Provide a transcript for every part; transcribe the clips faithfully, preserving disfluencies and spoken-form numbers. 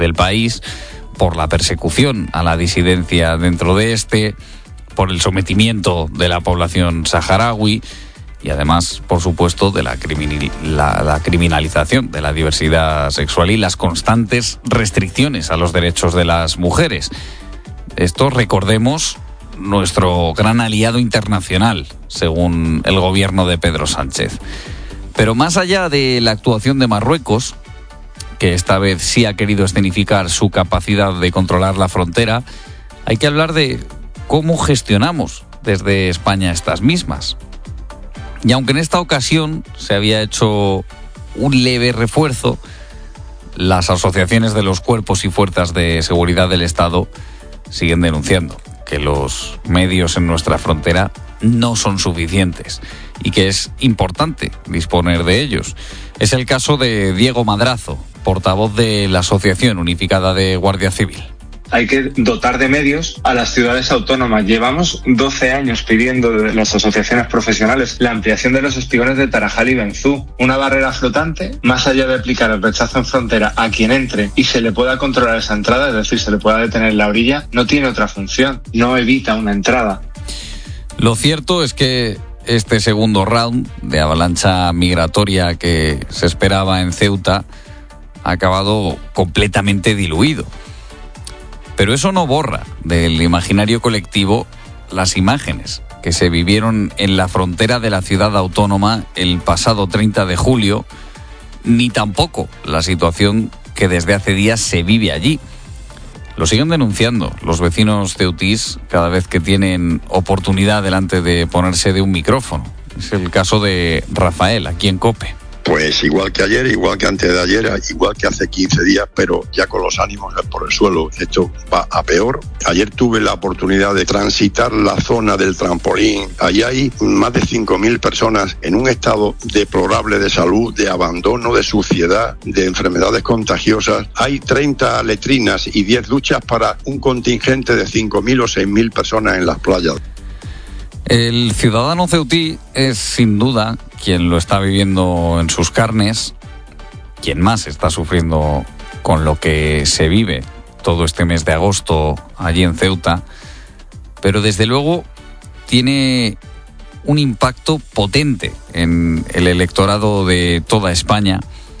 del país, por la persecución a la disidencia dentro de este, por el sometimiento de la población saharaui y además, por supuesto, de la, criminal, la, la criminalización de la diversidad sexual y las constantes restricciones a los derechos de las mujeres. Esto, recordemos, nuestro gran aliado internacional, según el gobierno de Pedro Sánchez. Pero más allá de la actuación de Marruecos, que esta vez sí ha querido escenificar su capacidad de controlar la frontera, hay que hablar de cómo gestionamos desde España estas mismas. Y aunque en esta ocasión se había hecho un leve refuerzo, las asociaciones de los cuerpos y fuerzas de seguridad del Estado siguen denunciando que los medios en nuestra frontera no son suficientes y que es importante disponer de ellos. Es el caso de Diego Madrazo, portavoz de la Asociación Unificada de Guardia Civil. Hay que dotar de medios a las ciudades autónomas. Llevamos doce años pidiendo de las asociaciones profesionales la ampliación de los espigones de Tarajal y Benzú. Una barrera flotante, más allá de aplicar el rechazo en frontera a quien entre y se le pueda controlar esa entrada, es decir, se le pueda detener en la orilla, no tiene otra función, no evita una entrada. Lo cierto es que este segundo round de avalancha migratoria que se esperaba en Ceuta ha acabado completamente diluido. Pero eso no borra del imaginario colectivo las imágenes que se vivieron en la frontera de la ciudad autónoma el pasado treinta de julio, ni tampoco la situación que desde hace días se vive allí. Lo siguen denunciando los vecinos ceutís cada vez que tienen oportunidad delante de ponerse de un micrófono. Es el caso de Rafael, aquí en COPE. Pues igual que ayer, igual que antes de ayer, igual que hace quince días, pero ya con los ánimos por el suelo. Esto va a peor. Ayer tuve la oportunidad de transitar la zona del trampolín. Allí hay más de cinco mil personas en un estado deplorable de salud, de abandono, de suciedad, de enfermedades contagiosas. Hay treinta letrinas y diez duchas para un contingente de cinco mil o seis mil personas en las playas. El ciudadano ceutí es sin duda quien lo está viviendo en sus carnes, quien más está sufriendo con lo que se vive todo este mes de agosto allí en Ceuta, pero desde luego tiene un impacto potente en el electorado de toda España,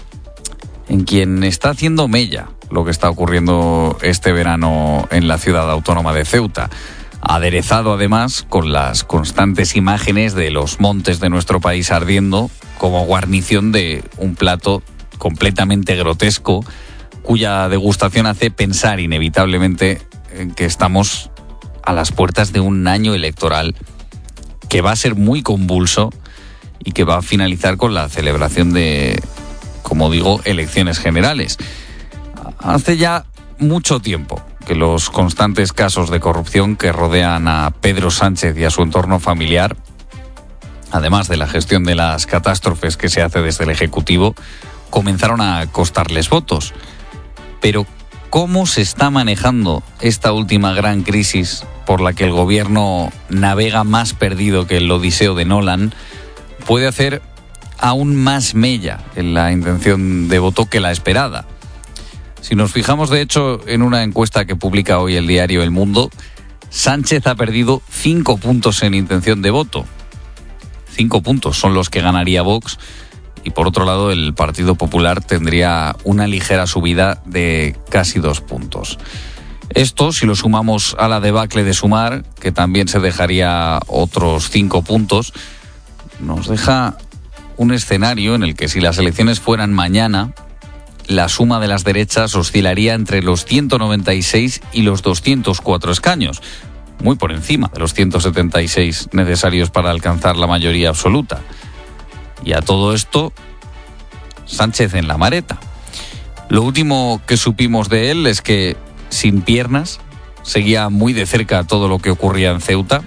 en quien está haciendo mella lo que está ocurriendo este verano en la ciudad autónoma de Ceuta, aderezado además con las constantes imágenes de los montes de nuestro país ardiendo como guarnición de un plato completamente grotesco, cuya degustación hace pensar inevitablemente en que estamos a las puertas de un año electoral que va a ser muy convulso y que va a finalizar con la celebración de, como digo, elecciones generales. Hace ya mucho tiempo que los constantes casos de corrupción que rodean a Pedro Sánchez y a su entorno familiar, además de la gestión de las catástrofes que se hace desde el Ejecutivo, comenzaron a costarles votos. Pero ¿cómo se está manejando esta última gran crisis por la que el gobierno navega más perdido que el Odiseo de Nolan? Puede hacer aún más mella en la intención de voto que la esperada. Si nos fijamos, de hecho, en una encuesta que publica hoy el diario El Mundo, Sánchez ha perdido cinco puntos en intención de voto. Cinco puntos son los que ganaría Vox y, por otro lado, el Partido Popular tendría una ligera subida de casi dos puntos. Esto, si lo sumamos a la debacle de Sumar, que también se dejaría otros cinco puntos, nos deja un escenario en el que, si las elecciones fueran mañana, la suma de las derechas oscilaría entre los ciento noventa y seis y los doscientos cuatro escaños, muy por encima de los ciento setenta y seis necesarios para alcanzar la mayoría absoluta. Y a todo esto, Sánchez en la mareta. Lo último que supimos de él es que, sin piernas, seguía muy de cerca todo lo que ocurría en Ceuta,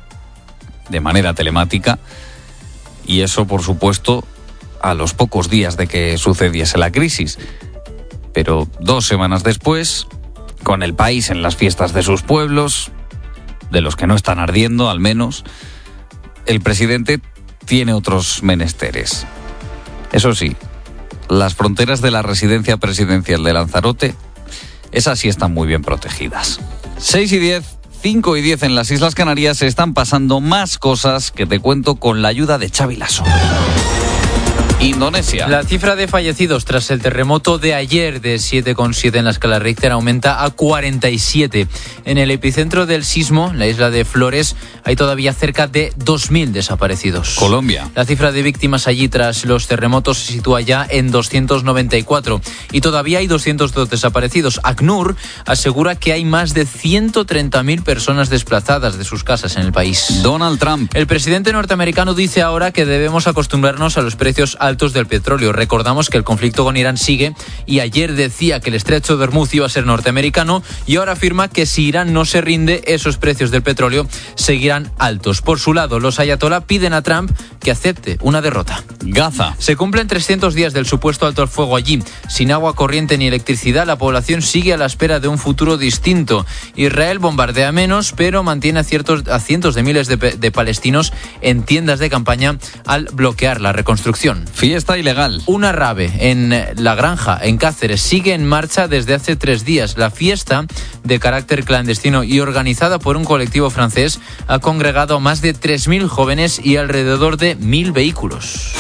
de manera telemática, y eso, por supuesto, a los pocos días de que sucediese la crisis. Pero dos semanas después, con el país en las fiestas de sus pueblos, de los que no están ardiendo al menos, el presidente tiene otros menesteres. Eso sí, las fronteras de la residencia presidencial de Lanzarote esas sí están muy bien protegidas. seis y diez, cinco y diez en las Islas Canarias se están pasando más cosas que te cuento con la ayuda de Xavi Lasso. Indonesia. La cifra de fallecidos tras el terremoto de ayer de siete coma siete en la escala Richter aumenta a cuarenta y siete. En el epicentro del sismo, la isla de Flores, hay todavía cerca de dos mil desaparecidos. Colombia. La cifra de víctimas allí tras los terremotos se sitúa ya en doscientos noventa y cuatro y todavía hay doscientos dos desaparecidos. ACNUR asegura que hay más de ciento treinta mil personas desplazadas de sus casas en el país. Donald Trump. El presidente norteamericano dice ahora que debemos acostumbrarnos a los precios altos del petróleo. Recordamos que el conflicto con Irán sigue y ayer decía que el estrecho de Hormuz iba a ser norteamericano y ahora afirma que si Irán no se rinde, esos precios del petróleo seguirán altos. Por su lado, los ayatolá piden a Trump que acepte una derrota. Gaza. Se cumplen trescientos días del supuesto alto al fuego allí. Sin agua corriente ni electricidad, la población sigue a la espera de un futuro distinto. Israel bombardea menos, pero mantiene a, ciertos, a cientos de miles de, de palestinos en tiendas de campaña al bloquear la reconstrucción. Fiesta ilegal. Una rave en La Granja, en Cáceres, sigue en marcha desde hace tres días. La fiesta, de carácter clandestino y organizada por un colectivo francés, ha congregado a más de tres mil jóvenes y alrededor de mil vehículos.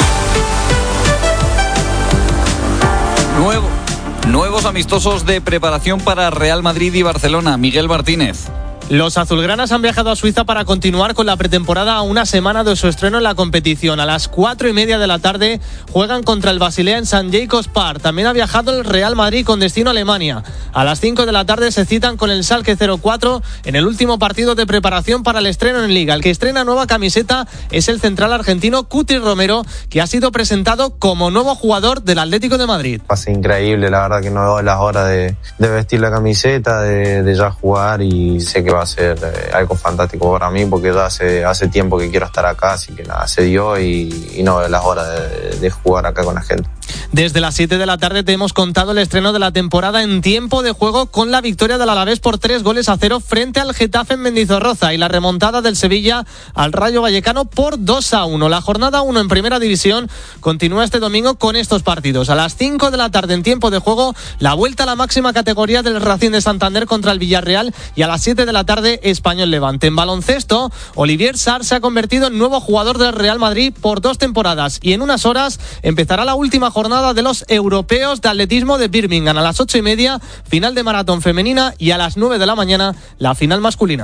Nuevo, nuevos amistosos de preparación para Real Madrid y Barcelona. Miguel Martínez. Los azulgranas han viajado a Suiza para continuar con la pretemporada a una semana de su estreno en la competición. A las cuatro y media de la tarde juegan contra el Basilea en San Jacobs Park. También ha viajado el Real Madrid con destino a Alemania. A las cinco de la tarde se citan con el Schalke cero cuatro en el último partido de preparación para el estreno en Liga. El que estrena nueva camiseta es el central argentino Cuti Romero, que ha sido presentado como nuevo jugador del Atlético de Madrid. Pasa increíble, la verdad que no doy las horas de, de vestir la camiseta, de, de ya jugar, y sé que va a ser eh, algo fantástico para mí porque ya hace, hace tiempo que quiero estar acá, así que nada, se dio y, y no las horas de, de jugar acá con la gente. Desde las siete de la tarde te hemos contado el estreno de la temporada en tiempo de juego con la victoria del Alavés por tres goles a cero frente al Getafe en Mendizorroza y la remontada del Sevilla al Rayo Vallecano por dos a uno. La jornada uno en Primera División continúa este domingo con estos partidos. A las cinco de la tarde en tiempo de juego, la vuelta a la máxima categoría del Racing de Santander contra el Villarreal, y a las siete de la tarde Español Levante. En baloncesto, Olivier Sarr se ha convertido en nuevo jugador del Real Madrid por dos temporadas y en unas horas empezará la última jornada jornada de los europeos de atletismo de Birmingham. A las ocho y media, final de maratón femenina, y a las nueve de la mañana, la final masculina.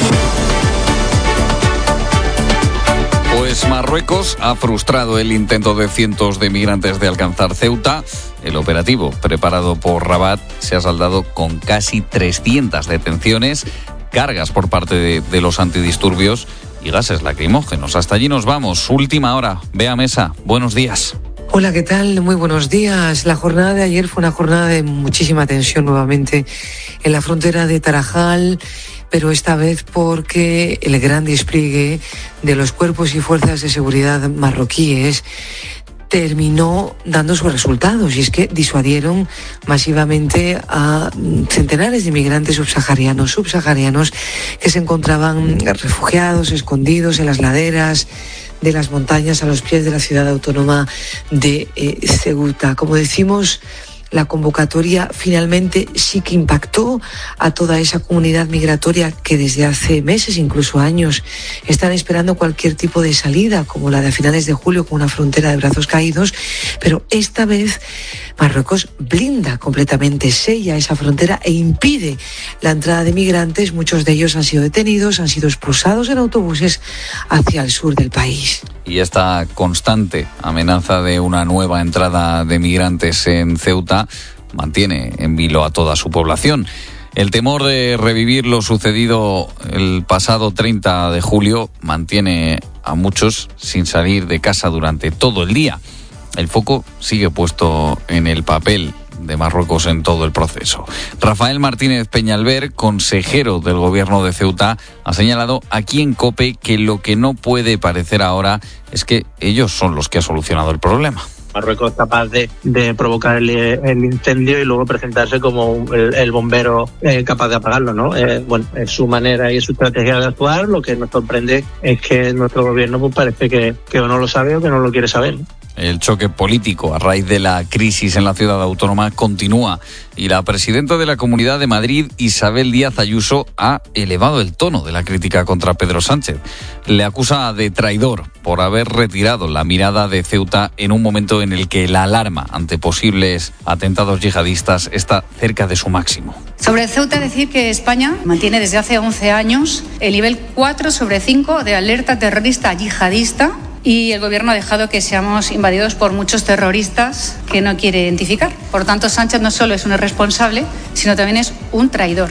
Pues Marruecos ha frustrado el intento de cientos de migrantes de alcanzar Ceuta. El operativo preparado por Rabat se ha saldado con casi trescientas detenciones, cargas por parte de, de los antidisturbios y gases lacrimógenos. Hasta allí nos vamos. Última hora. Bea Mesa, buenos días. Hola, ¿qué tal? Muy buenos días. La jornada de ayer fue una jornada de muchísima tensión nuevamente en la frontera de Tarajal, pero esta vez porque el gran despliegue de los cuerpos y fuerzas de seguridad marroquíes terminó dando sus resultados, y es que disuadieron masivamente a centenares de migrantes subsaharianos, subsaharianos que se encontraban refugiados, escondidos en las laderas de las montañas a los pies de la ciudad autónoma de eh, Ceuta. Como decimos, la convocatoria finalmente sí que impactó a toda esa comunidad migratoria que desde hace meses, incluso años, están esperando cualquier tipo de salida, como la de a finales de julio con una frontera de brazos caídos, pero esta vez Marruecos blinda completamente, sella esa frontera e impide la entrada de migrantes. Muchos de ellos han sido detenidos, han sido expulsados en autobuses hacia el sur del país. Y esta constante amenaza de una nueva entrada de migrantes en Ceuta mantiene en vilo a toda su población. El temor de revivir lo sucedido el pasado treinta de julio mantiene a muchos sin salir de casa durante todo el día. El foco sigue puesto en el papel de Marruecos en todo el proceso. Rafael Martínez Peñalver, consejero del gobierno de Ceuta, ha señalado aquí en COPE que lo que no puede parecer ahora es que ellos son los que han solucionado el problema. Marruecos es capaz de, de provocar el, el incendio y luego presentarse como el, el bombero eh, capaz de apagarlo, ¿no? Eh, bueno, es su manera y es su estrategia de actuar. Lo que nos sorprende es que nuestro gobierno pues parece que, que o no lo sabe o que no lo quiere saber. El choque político a raíz de la crisis en la ciudad autónoma continúa y la presidenta de la Comunidad de Madrid, Isabel Díaz Ayuso, ha elevado el tono de la crítica contra Pedro Sánchez. Le acusa de traidor por haber retirado la mirada de Ceuta en un momento en el que la alarma ante posibles atentados yihadistas está cerca de su máximo. Sobre Ceuta, decir que España mantiene desde hace once años el nivel cuatro sobre cinco de alerta terrorista yihadista y el Gobierno ha dejado que seamos invadidos por muchos terroristas que no quiere identificar. Por tanto, Sánchez no solo es un irresponsable, sino también es un traidor.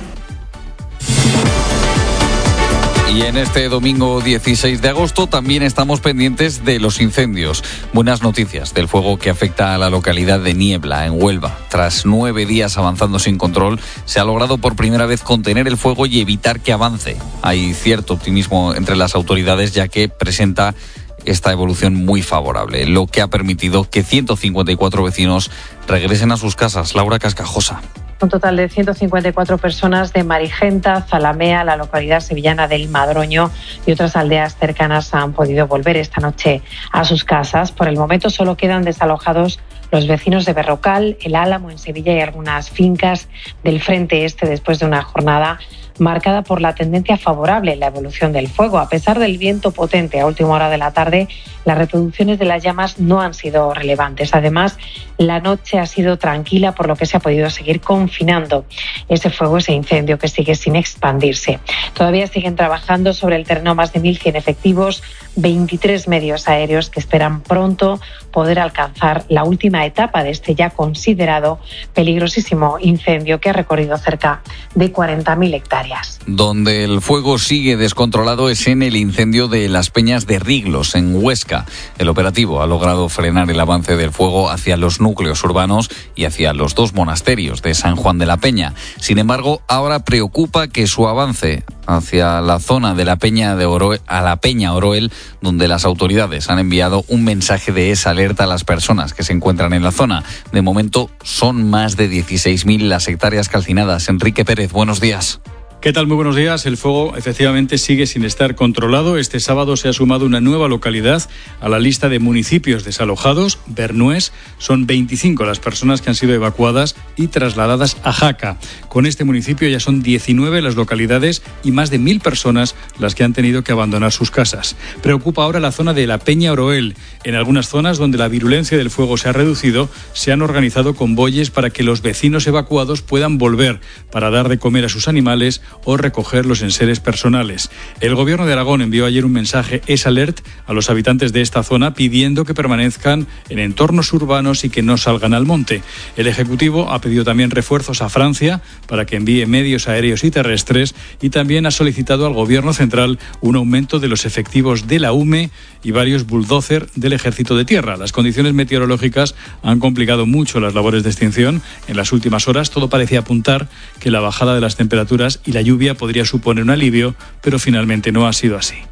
Y en este domingo dieciséis de agosto también estamos pendientes de los incendios. Buenas noticias del fuego que afecta a la localidad de Niebla, en Huelva. Tras nueve días avanzando sin control, se ha logrado por primera vez contener el fuego y evitar que avance. Hay cierto optimismo entre las autoridades, ya que presenta esta evolución muy favorable, lo que ha permitido que ciento cincuenta y cuatro vecinos regresen a sus casas. Laura Cascajosa. Un total de ciento cincuenta y cuatro personas de Marigenta, Zalamea, la localidad sevillana del Madroño y otras aldeas cercanas han podido volver esta noche a sus casas. Por el momento solo quedan desalojados los vecinos de Berrocal, El Álamo en Sevilla y algunas fincas del frente este después de una jornada marcada por la tendencia favorable en la evolución del fuego. A pesar del viento potente a última hora de la tarde, las reproducciones de las llamas no han sido relevantes. Además, la noche ha sido tranquila, por lo que se ha podido seguir confinando ese fuego, ese incendio que sigue sin expandirse. Todavía siguen trabajando sobre el terreno más de mil cien efectivos, veintitrés medios aéreos que esperan pronto poder alcanzar la última etapa de este ya considerado peligrosísimo incendio que ha recorrido cerca de cuarenta mil hectáreas. Donde el fuego sigue descontrolado es en el incendio de las Peñas de Riglos, en Huesca. El operativo ha logrado frenar el avance del fuego hacia los núcleos urbanos y hacia los dos monasterios de San Juan de la Peña. Sin embargo, ahora preocupa que su avance hacia la zona de la Peña de Oroel, a la Peña Oroel, donde las autoridades han enviado un mensaje de esa alerta a las personas que se encuentran en la zona. De momento son más de dieciséis mil las hectáreas calcinadas. Enrique Pérez, buenos días. ¿Qué tal? Muy buenos días. El fuego efectivamente sigue sin estar controlado. Este sábado se ha sumado una nueva localidad a la lista de municipios desalojados, Bernués. Son veinticinco las personas que han sido evacuadas y trasladadas a Jaca. Con este municipio ya son diecinueve las localidades y más de mil personas las que han tenido que abandonar sus casas. Preocupa ahora la zona de la Peña Oroel. En algunas zonas donde la virulencia del fuego se ha reducido, se han organizado convoyes para que los vecinos evacuados puedan volver para dar de comer a sus animales o recoger los enseres personales. El Gobierno de Aragón envió ayer un mensaje Es Alert a los habitantes de esta zona pidiendo que permanezcan en entornos urbanos y que no salgan al monte. El Ejecutivo ha pedido también refuerzos a Francia para que envíe medios aéreos y terrestres y también ha solicitado al Gobierno central un aumento de los efectivos de la U M E y varios bulldozer del Ejército de Tierra. Las condiciones meteorológicas han complicado mucho las labores de extinción. En las últimas horas todo parecía apuntar que la bajada de las temperaturas y la lluvia podría suponer un alivio, pero finalmente no ha sido así.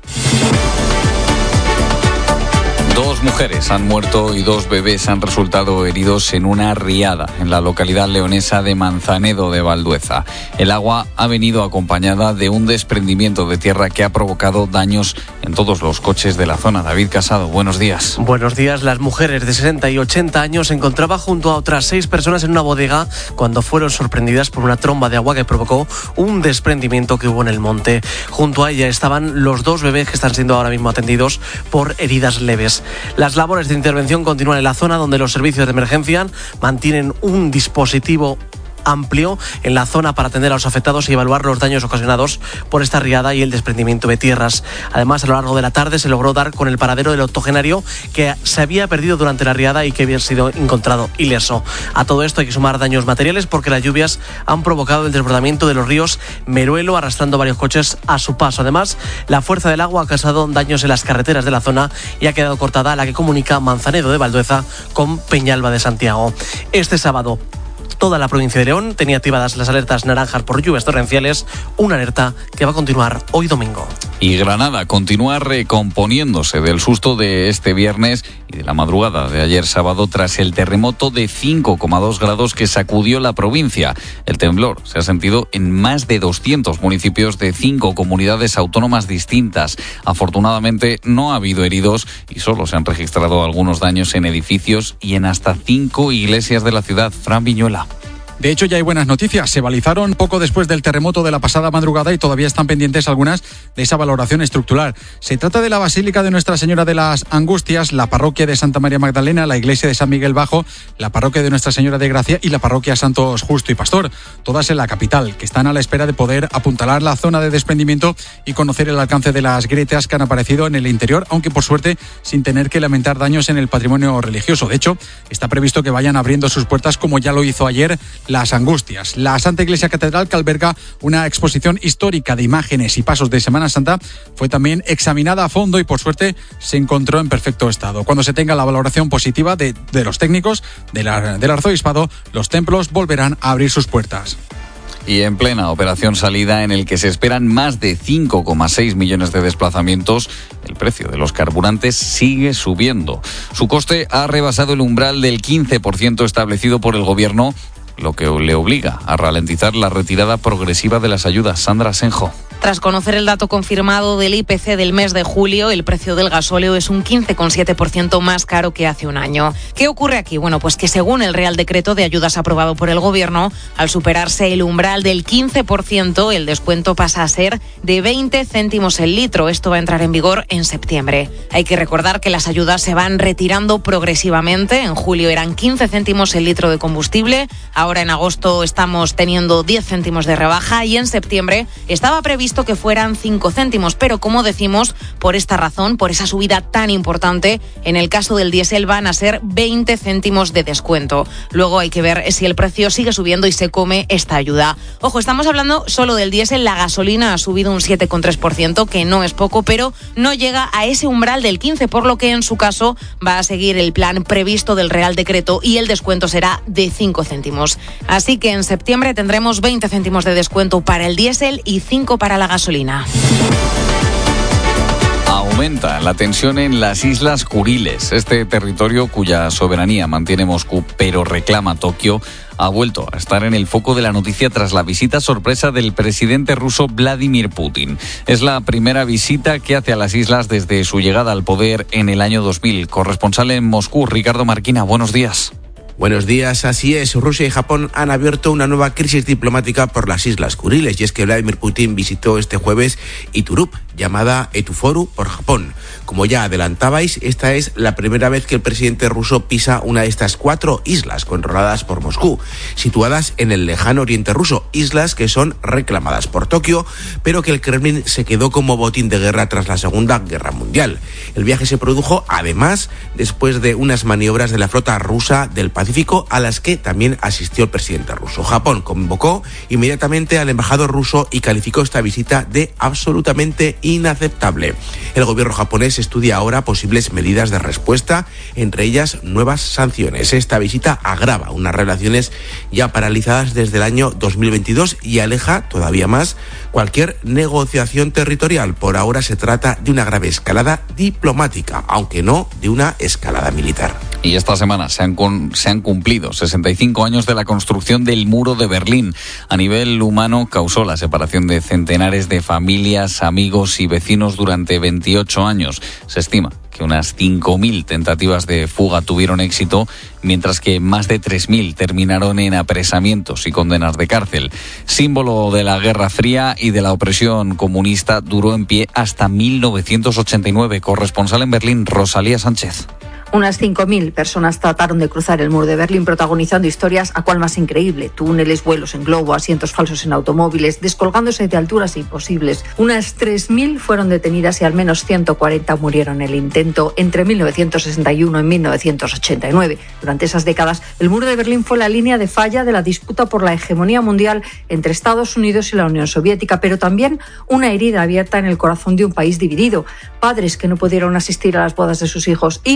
Dos mujeres han muerto y dos bebés han resultado heridos en una riada en la localidad leonesa de Manzanedo de Valdueza. El agua ha venido acompañada de un desprendimiento de tierra que ha provocado daños en todos los coches de la zona. David Casado, buenos días. Buenos días. Las mujeres de sesenta y ochenta años se encontraban junto a otras seis personas en una bodega cuando fueron sorprendidas por una tromba de agua que provocó un desprendimiento que hubo en el monte. Junto a ella estaban los dos bebés que están siendo ahora mismo atendidos por heridas leves. Las labores de intervención continúan en la zona, donde los servicios de emergencia mantienen un dispositivo amplio en la zona para atender a los afectados y evaluar los daños ocasionados por esta riada y el desprendimiento de tierras. Además, a lo largo de la tarde se logró dar con el paradero del octogenario que se había perdido durante la riada y que había sido encontrado ileso. A todo esto hay que sumar daños materiales porque las lluvias han provocado el desbordamiento de los ríos Meruelo, arrastrando varios coches a su paso. Además, la fuerza del agua ha causado daños en las carreteras de la zona y ha quedado cortada la que comunica Manzanedo de Valdueza con Peñalba de Santiago. Este sábado, toda la provincia de León tenía activadas las alertas naranjas por lluvias torrenciales, una alerta que va a continuar hoy domingo. Y Granada continúa recomponiéndose del susto de este viernes y de la madrugada de ayer sábado tras el terremoto de cinco coma dos grados que sacudió la provincia. El temblor se ha sentido en más de doscientos municipios de cinco comunidades autónomas distintas. Afortunadamente no ha habido heridos y solo se han registrado algunos daños en edificios y en hasta cinco iglesias de la ciudad. Fran Viñuela. De hecho, ya hay buenas noticias. Se balizaron poco después del terremoto de la pasada madrugada y todavía están pendientes algunas de esa valoración estructural. Se trata de la Basílica de Nuestra Señora de las Angustias, la parroquia de Santa María Magdalena, la iglesia de San Miguel Bajo, la parroquia de Nuestra Señora de Gracia y la parroquia Santos Justo y Pastor, todas en la capital, que están a la espera de poder apuntalar la zona de desprendimiento y conocer el alcance de las grietas que han aparecido en el interior, aunque por suerte sin tener que lamentar daños en el patrimonio religioso. De hecho, está previsto que vayan abriendo sus puertas como ya lo hizo ayer Las Angustias. La Santa Iglesia Catedral, que alberga una exposición histórica de imágenes y pasos de Semana Santa, fue también examinada a fondo y por suerte se encontró en perfecto estado. Cuando se tenga la valoración positiva de, de los técnicos de la, del arzobispado, los templos volverán a abrir sus puertas. Y en plena operación salida en el que se esperan más de cinco coma seis millones de desplazamientos, el precio de los carburantes sigue subiendo. Su coste ha rebasado el umbral del quince por ciento establecido por el Gobierno, lo que le obliga a ralentizar la retirada progresiva de las ayudas. Sandra Senjo. Tras conocer el dato confirmado del I P C del mes de julio, el precio del gasóleo es un quince coma siete por ciento más caro que hace un año. ¿Qué ocurre aquí? Bueno, pues que según el Real Decreto de Ayudas aprobado por el Gobierno, al superarse el umbral del quince por ciento, el descuento pasa a ser de veinte céntimos el litro. Esto va a entrar en vigor en septiembre. Hay que recordar que las ayudas se van retirando progresivamente. En julio eran quince céntimos el litro de combustible, ahora en agosto estamos teniendo diez céntimos de rebaja y en septiembre estaba previsto que fueran cinco céntimos, pero como decimos, por esta razón, por esa subida tan importante, en el caso del diésel van a ser veinte céntimos de descuento. Luego hay que ver si el precio sigue subiendo y se come esta ayuda. Ojo, estamos hablando solo del diésel, la gasolina ha subido un siete coma tres por ciento, que no es poco, pero no llega a ese umbral del quince, por lo que en su caso va a seguir el plan previsto del Real Decreto y el descuento será de cinco céntimos. Así que en septiembre tendremos veinte céntimos de descuento para el diésel y cinco para la gasolina. Aumenta la tensión en las Islas Kuriles. Este territorio, cuya soberanía mantiene Moscú pero reclama Tokio, ha vuelto a estar en el foco de la noticia tras la visita sorpresa del presidente ruso Vladimir Putin. Es la primera visita que hace a las islas desde su llegada al poder en el año dos mil. Corresponsal en Moscú, Ricardo Marquina, buenos días. Buenos días, así es. Rusia y Japón han abierto una nueva crisis diplomática por las Islas Kuriles y es que Vladimir Putin visitó este jueves Iturup, llamada Etuforu por Japón. Como ya adelantabais, esta es la primera vez que el presidente ruso pisa una de estas cuatro islas controladas por Moscú, situadas en el lejano oriente ruso, islas que son reclamadas por Tokio, pero que el Kremlin se quedó como botín de guerra tras la Segunda Guerra Mundial. El viaje se produjo, además, después de unas maniobras de la flota rusa del Pacífico a las que también asistió el presidente ruso. Japón convocó inmediatamente al embajador ruso y calificó esta visita de absolutamente inaceptable. El gobierno japonés estudia ahora posibles medidas de respuesta, entre ellas nuevas sanciones. Esta visita agrava unas relaciones ya paralizadas desde el año dos mil veintidós y aleja todavía más cualquier negociación territorial. Por ahora se trata de una grave escalada diplomática, aunque no de una escalada militar. Y esta semana se han, con, se han cumplido sesenta y cinco años de la construcción del muro de Berlín. A nivel humano causó la separación de centenares de familias, amigos y vecinos durante veintiocho años. Se estima que unas cinco mil tentativas de fuga tuvieron éxito, mientras que más de tres mil terminaron en apresamientos y condenas de cárcel. Símbolo de la Guerra Fría y de la opresión comunista, duró en pie hasta mil novecientos ochenta y nueve. Corresponsal en Berlín, Rosalía Sánchez. Unas cinco mil personas trataron de cruzar el muro de Berlín protagonizando historias a cual más increíble. Túneles, vuelos en globo, asientos falsos en automóviles, descolgándose de alturas imposibles. Unas tres mil fueron detenidas y al menos ciento cuarenta murieron en el intento entre mil novecientos sesenta y uno y mil novecientos ochenta y nueve. Durante esas décadas, el muro de Berlín fue la línea de falla de la disputa por la hegemonía mundial entre Estados Unidos y la Unión Soviética, pero también una herida abierta en el corazón de un país dividido. Padres que no pudieron asistir a las bodas de sus hijos, hijos que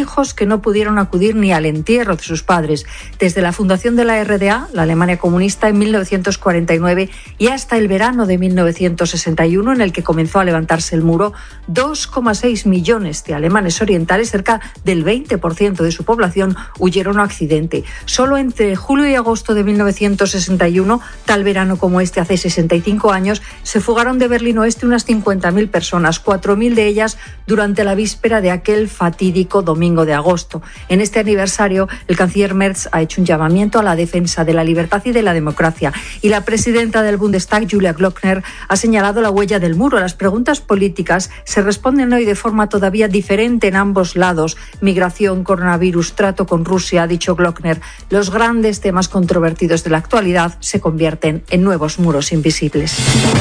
que no pudieron acudir ni al entierro de sus padres. Desde la fundación de la R D A, la Alemania comunista, en mil novecientos cuarenta y nueve y hasta el verano de mil novecientos sesenta y uno, en el que comenzó a levantarse el muro, dos coma seis millones de alemanes orientales, cerca del veinte por ciento de su población, huyeron a Occidente. Solo entre julio y agosto de mil novecientos sesenta y uno, tal verano como este hace sesenta y cinco años, se fugaron de Berlín Oeste unas cincuenta mil personas, cuatro mil de ellas durante la víspera de aquel fatídico domingo de agosto. En este aniversario, el canciller Merz ha hecho un llamamiento a la defensa de la libertad y de la democracia, y la presidenta del Bundestag, Julia Glockner, ha señalado la huella del muro. Las preguntas políticas se responden hoy de forma todavía diferente en ambos lados. Migración, coronavirus, trato con Rusia, ha dicho Glockner. Los grandes temas controvertidos de la actualidad se convierten en nuevos muros invisibles.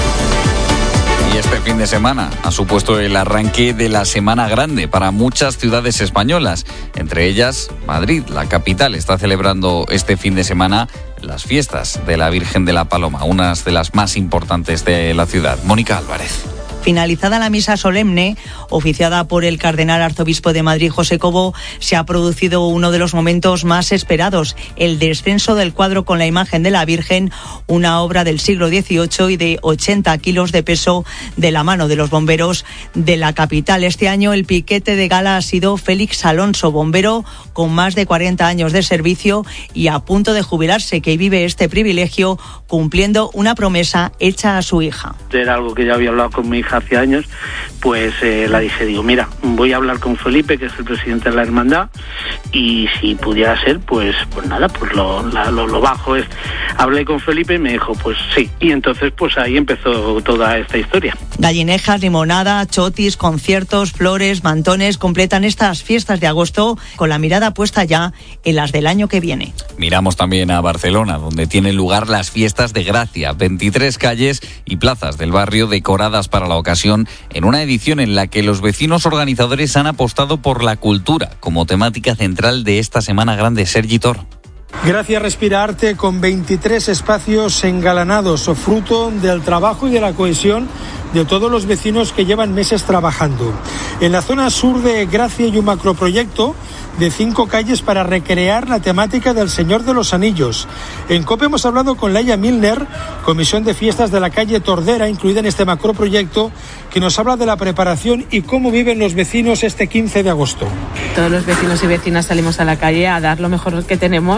Y este fin de semana ha supuesto el arranque de la Semana Grande para muchas ciudades españolas. Entre ellas, Madrid, la capital, está celebrando este fin de semana las fiestas de la Virgen de la Paloma, unas de las más importantes de la ciudad. Mónica Álvarez. Finalizada la misa solemne, oficiada por el cardenal arzobispo de Madrid, José Cobo, se ha producido uno de los momentos más esperados, el descenso del cuadro con la imagen de la Virgen, una obra del siglo dieciocho y de ochenta kilos de peso, de la mano de los bomberos de la capital. Este año el piquete de gala ha sido Félix Alonso, bombero con más de cuarenta años de servicio y a punto de jubilarse, que vive este privilegio cumpliendo una promesa hecha a su hija. Era algo que ya había hablado con mi hija hace años, pues eh, la dije, digo, mira, voy a hablar con Felipe, que es el presidente de la hermandad, y si pudiera ser, pues pues nada, pues lo, la, lo, lo bajo es. Hablé con Felipe y me dijo, pues sí, y entonces pues ahí empezó toda esta historia. Gallinejas, limonada, chotis, conciertos, flores, mantones completan estas fiestas de agosto, con la mirada puesta ya en las del año que viene. Miramos también a Barcelona, donde tienen lugar las fiestas de Gracia, veintitrés calles y plazas del barrio decoradas para la ocasión, en una edición en la que los vecinos organizadores han apostado por la cultura como temática central de esta Semana Grande. Sergi Tor. Gracia respira arte, con veintitrés espacios engalanados, fruto del trabajo y de la cohesión de todos los vecinos que llevan meses trabajando. En la zona sur de Gracia hay un macroproyecto de cinco calles para recrear la temática del Señor de los Anillos. En COPE hemos hablado con Laia Milner, comisión de fiestas de la calle Tordera, incluida en este macroproyecto, que nos habla de la preparación y cómo viven los vecinos este quince de agosto. Todos los vecinos y vecinas salimos a la calle a dar lo mejor que tenemos,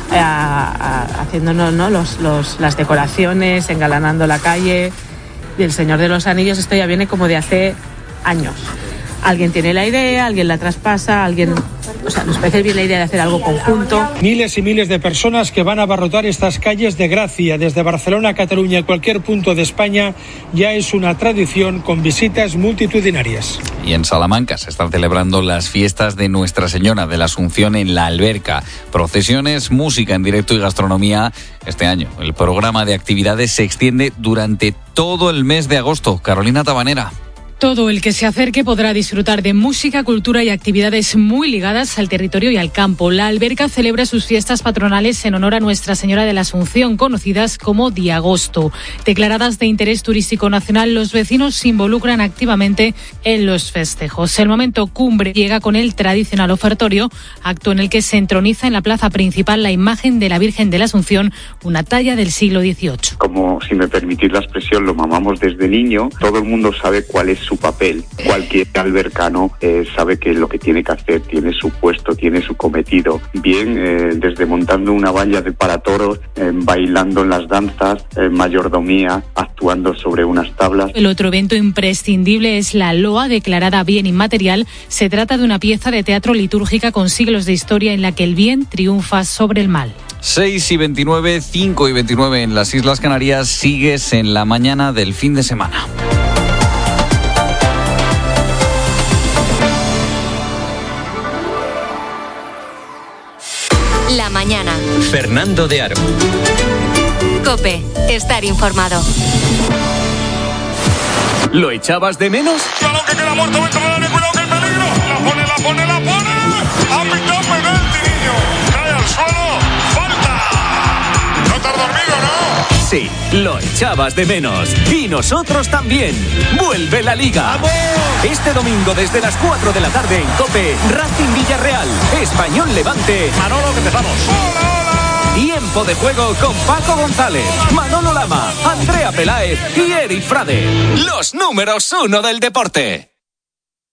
a, a, haciéndonos, ¿no? los, los, las decoraciones, engalanando la calle. Y el Señor de los Anillos, esto ya viene como de hace años. Alguien tiene la idea, alguien la traspasa, alguien... O sea, nos parece bien la idea de hacer algo conjunto. Miles y miles de personas que van a abarrotar estas calles de Gracia, desde Barcelona a Cataluña, a cualquier punto de España, ya es una tradición con visitas multitudinarias. Y en Salamanca se están celebrando las fiestas de Nuestra Señora de la Asunción en la Alberca. Procesiones, música en directo y gastronomía. Este año el programa de actividades se extiende durante todo el mes de agosto. Carolina Tabanera. Todo el que se acerque podrá disfrutar de música, cultura y actividades muy ligadas al territorio y al campo. La Alberca celebra sus fiestas patronales en honor a Nuestra Señora de la Asunción, conocidas como Diagosto. Declaradas de interés turístico nacional, los vecinos se involucran activamente en los festejos. El momento cumbre llega con el tradicional ofertorio, acto en el que se entroniza en la plaza principal la imagen de la Virgen de la Asunción, una talla del siglo dieciocho. Como, si me permitís la expresión, lo mamamos desde niño. Todo el mundo sabe cuál es su papel. Cualquier albercano eh, sabe que lo que tiene que hacer, tiene su puesto, tiene su cometido. Bien, eh, desde montando una valla de para toros, eh, bailando en las danzas, eh, mayordomía, actuando sobre unas tablas. El otro evento imprescindible es la Loa, declarada bien inmaterial. Se trata de una pieza de teatro litúrgica con siglos de historia en la que el bien triunfa sobre el mal. seis y veintinueve, cinco y veintinueve en las Islas Canarias. Sigues en la mañana del fin de semana. La mañana. Fernando de Aro. COPE. Estar informado. ¿Lo echabas de menos? Balón que queda muerto dentro del área, cuidado que hay peligro. La pone, la pone, la pone. Ha pitado penalti, niño. Cae al suelo. Falta. No te has dormido, ¿no? Sí, lo echabas de menos. Y nosotros también. ¡Vuelve la Liga! ¡Vamos! Este domingo desde las cuatro de la tarde en COPE, Racing Villarreal, Español Levante. Manolo, que empezamos. Tiempo de juego con Paco González, Manolo Lama, Andrea Peláez y Eric Frade. Los números uno del deporte.